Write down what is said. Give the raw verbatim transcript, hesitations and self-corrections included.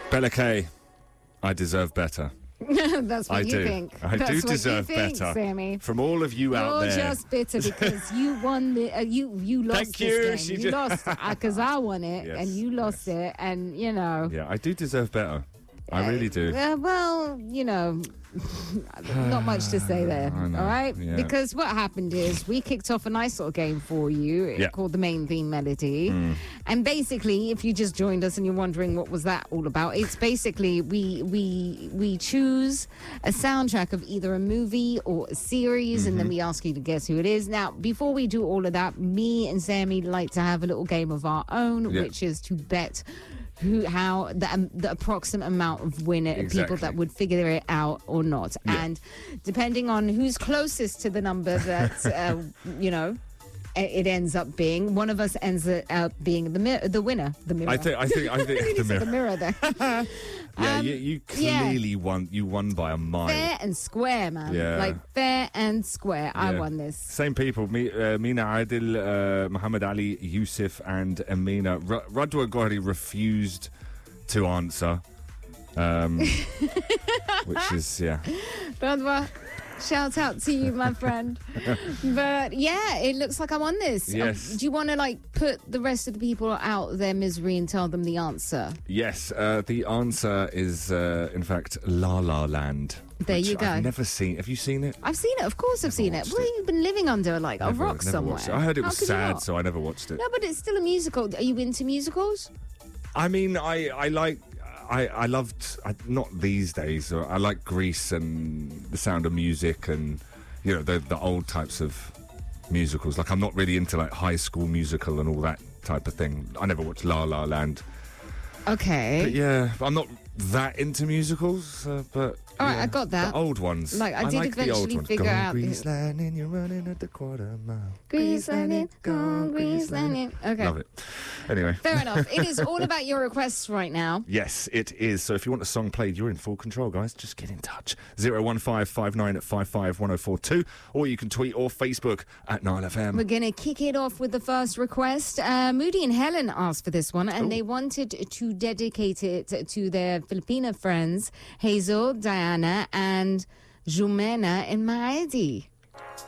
Bella K, I deserve better. That's what I you do. think. I That's do what deserve you think, better. Sammy. From all of you You're out there. You're just bitter because you won the. Uh, you you lost Thank this you. game. She You just- lost because I won it Yes, and you lost yes. it, and you know. Yeah, I do deserve better. I really do. Uh, well, you know, not much to say there. I know, All right, yeah. because what happened is we kicked off a nice little game for you Yeah. called the Main Theme Melody, and basically, if you just joined us and you're wondering what was that all about, it's basically we we we choose a soundtrack of either a movie or a series, and then we ask you to guess who it is. Now, before we do all of that, me and Sammy like to have a little game of our own, Yeah. which is to bet. Who, how the um, the approximate amount of winner Exactly. people that would figure it out or not, Yeah. and depending on who's closest to the number that uh, you know it ends up being, one of us ends up being the mir- the winner. The mirror. I think. I think. I think You the said the mirror. mirror there. Yeah, Um, you, you yeah. clearly won. You won by a mile. Fair and square, man. Yeah. Like fair and square. I Yeah. won this. Same people. Me, uh, Mina Adil, uh, Muhammad Ali, Yusuf, and Amina. R- Radwa Ghori refused to answer. Um, which is, yeah. Radwa, shout out to you, my friend. But yeah, it looks like I won this. Yes. Uh, do you want to like put the rest of the people out of their misery and tell them the answer? Yes, uh, the answer is, uh, in fact, La La Land. There which you go. I've never seen. Have you seen it? I've seen it. Of course, I've seen it. watched Well, it. you've been living under like a Never- rock never somewhere. watched it. I heard it How was could you sad, not? so I never watched it. No, but it's still a musical. Are you into musicals? I mean, I, I like, I, I loved, I, not these days, I like Grease and The Sound of Music and, you know, the, the old types of musicals. Like, I'm not really into, like, High School Musical and all that type of thing. I never watched La La Land. Okay. But, yeah, I'm not that into musicals, uh, but... All right, yeah, I got that. The old ones. Like, I did the old eventually ones. figure Go out the- Grease Lightning, you're running at the quarter mile. Grease Lightning, go Grease Lightning. Okay. Love it. Anyway. Fair enough. It is all about your requests right now. Yes, it is. So if you want a song played, you're in full control, guys. Just get in touch. zero one five five nine five five one oh four two, or you can tweet or Facebook at Nile F M. We're going to kick it off with the first request. Uh, Moody and Helen asked for this one, and Ooh. they wanted to dedicate it to their Filipino friends, Hazel, Diana, and Jumena and Maedi.